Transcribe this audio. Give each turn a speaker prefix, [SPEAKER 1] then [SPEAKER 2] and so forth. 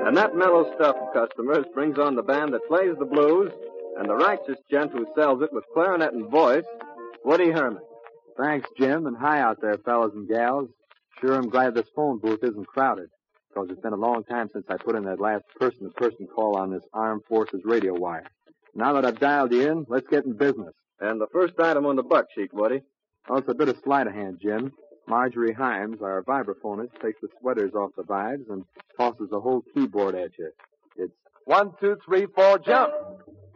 [SPEAKER 1] And that mellow stuff, customers, brings on the band that plays the blues and the righteous gent who sells it with clarinet and voice, Woody Herman.
[SPEAKER 2] Thanks, Jim, and hi out there, fellas and gals. Sure, I'm glad this phone booth isn't crowded, because it's been a long time since I put in that last person-to-person call on this Armed Forces radio wire. Now that I've dialed you in, let's get in business.
[SPEAKER 1] And the first item on the buck sheet, Woody.
[SPEAKER 2] Oh, it's a bit of sleight of hand, Jim. Marjorie Himes, our vibraphonist, takes the sweaters off the vibes and tosses the whole keyboard at you. It's
[SPEAKER 3] 1, 2, 3, 4, jump.